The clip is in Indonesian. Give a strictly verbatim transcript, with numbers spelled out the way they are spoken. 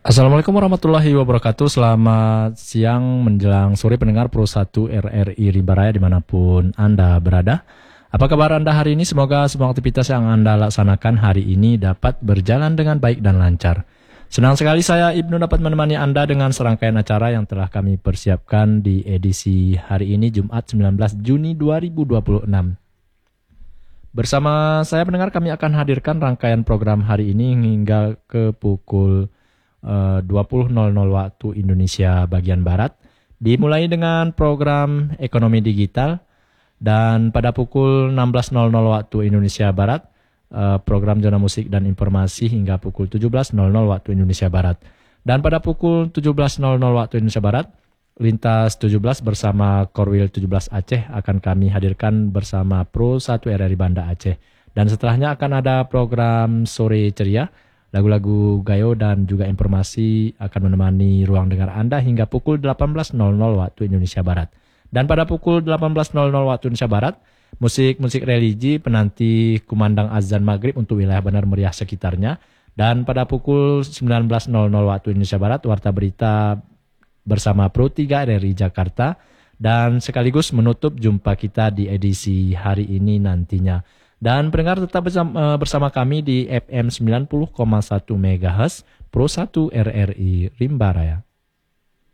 Assalamualaikum warahmatullahi wabarakatuh. Selamat siang menjelang sore pendengar Pro satu R R I Rimba Raya dimanapun Anda berada. Apa kabar Anda hari ini? Semoga semua aktivitas yang Anda laksanakan hari ini dapat berjalan dengan baik dan lancar. Senang sekali saya Ibnu dapat menemani Anda dengan serangkaian acara yang telah kami persiapkan di edisi hari ini Jumat sembilan belas Juni dua ribu dua puluh enam. Bersama saya pendengar kami akan hadirkan rangkaian program hari ini hingga ke pukul dua puluh nol nol waktu Indonesia bagian Barat, dimulai dengan program Ekonomi Digital, dan pada pukul enam belas nol nol waktu Indonesia Barat, program Zona Musik dan Informasi hingga pukul tujuh belas nol nol waktu Indonesia Barat. Dan pada pukul tujuh belas nol nol waktu Indonesia Barat, Lintas tujuh belas bersama Korwil tujuh belas Aceh akan kami hadirkan bersama Pro satu R R I Banda Aceh. Dan setelahnya akan ada program Sore Ceria, lagu-lagu gayo dan juga informasi akan menemani ruang dengar Anda hingga pukul delapan belas nol nol waktu Indonesia Barat. Dan pada pukul delapan belas nol nol waktu Indonesia Barat, musik-musik religi penanti kumandang azan maghrib untuk wilayah Bandar Meriah sekitarnya. Dan pada pukul sembilan belas nol nol waktu Indonesia Barat, Warta Berita bersama Pro tiga R R I Jakarta. Dan sekaligus menutup jumpa kita di edisi hari ini nantinya. Dan pendengar tetap bersama, bersama kami di F M sembilan puluh koma satu megahertz Pro satu R R I Rimba Raya.